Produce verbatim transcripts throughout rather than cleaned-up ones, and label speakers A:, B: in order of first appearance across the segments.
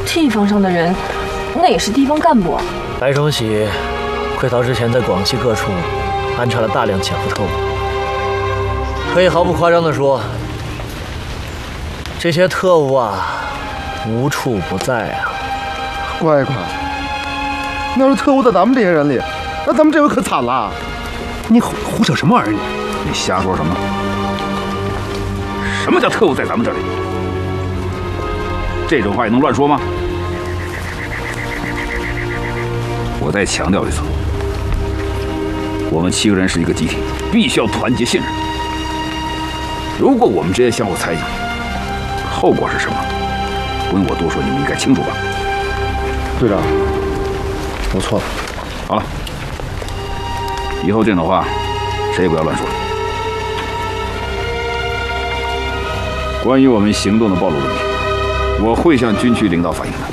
A: 地方上的人，那也是地方干部啊。
B: 白崇禧溃逃之前，在广西各处安插了大量潜伏特务，可以毫不夸张地说，这些特务啊，无处不在啊。
C: 乖乖，那要是特务在咱们这些人里，那咱们这回可惨了。
D: 你胡胡扯什么玩意儿你？
E: 你瞎说什么？什么叫特务在咱们这里？这种话也能乱说吗？我再强调一次，我们七个人是一个集体，必须要团结信任。如果我们之间相互猜疑，后果是什么？不用我多说，你们应该清楚吧？
C: 队长，我错了。
E: 好了，以后这种话，谁也不要乱说。关于我们行动的暴露问题，我会向军区领导反映的。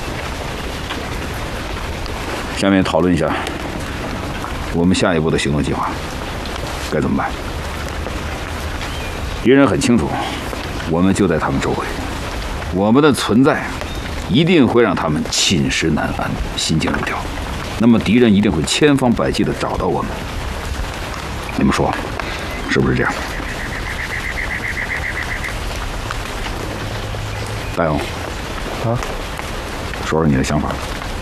E: 下面讨论一下我们下一步的行动计划，该怎么办？敌人很清楚，我们就在他们周围，我们的存在一定会让他们寝食难安、心惊肉跳。那么敌人一定会千方百计地找到我们。你们说，是不是这样？大勇，
C: 啊，
E: 说说你的想法。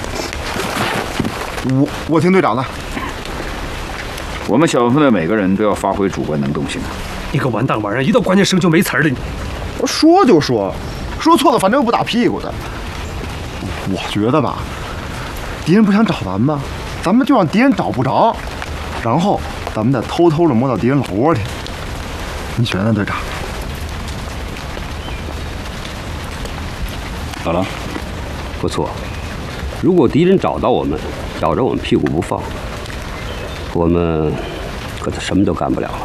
C: 我我听队长的。
E: 我们小分队每个人都要发挥主观能动性。
D: 你个完蛋玩意儿，一到关键时刻就没词儿了你。
C: 我说就说，说错了反正又不打屁股的。我觉得吧，敌人不想找咱们，咱们就让敌人找不着，然后咱们再偷偷的摸到敌人老窝去。你觉得呢，队长？
F: 老狼，不错。如果敌人找到我们，咬着我们屁股不放，我们可就什么都干不了了。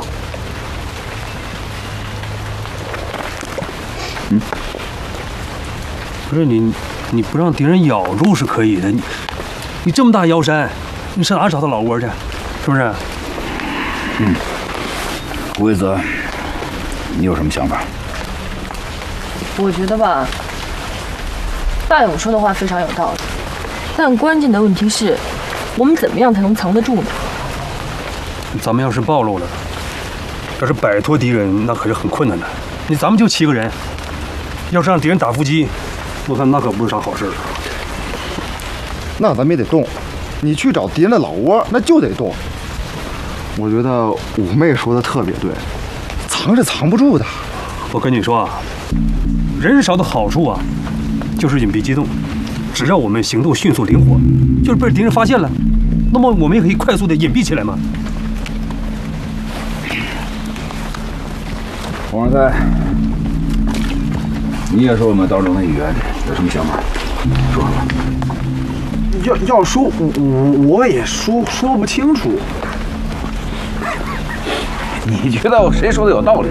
D: 嗯，不是你，你不让敌人咬住是可以的。你，你这么大腰山，你上哪找他老窝去？是不是？
E: 嗯。吴伟泽，你有什么想法？
A: 我觉得吧，大勇说的话非常有道理，但关键的问题是，我们怎么样才能藏得住呢？
D: 咱们要是暴露了，要是摆脱敌人，那可是很困难的。你咱们就七个人，要是让敌人打伏击，我看那可不是啥好事。
C: 那咱们也得动，你去找敌人的老窝，那就得动。我觉得五妹说的特别对，藏是藏不住的。
D: 我跟你说啊，人少的好处啊，就是隐蔽机动。只要我们行动迅速灵活，就是被敌人发现了，那么我们也可以快速的隐蔽起来嘛。
E: 黄山菜，你也是我们当中的一员，有什么想法？说说吧。
C: 要要说我我也说说不清楚。
E: 你觉得谁说的有道理？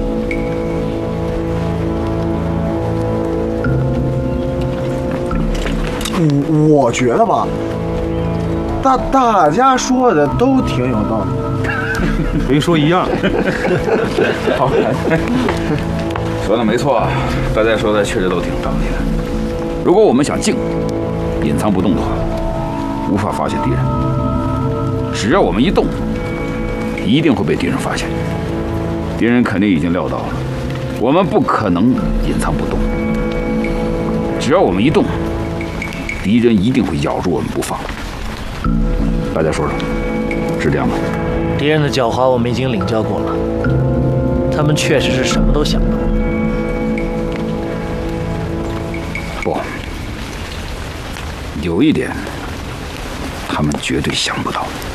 C: 我我觉得吧，大大家说的都挺有道理，
D: 没说一样。
E: 好，说的没错，大家说的确实都挺有道理的。如果我们想静，隐藏不动的话，无法发现敌人。只要我们一动，一定会被敌人发现。敌人肯定已经料到了，我们不可能隐藏不动。只要我们一动，敌人一定会咬住我们不放。大家说说，是这样吗？
B: 敌人的狡猾我们已经领教过了，他们确实是什么都想到。
E: 不，有一点，他们绝对想不到。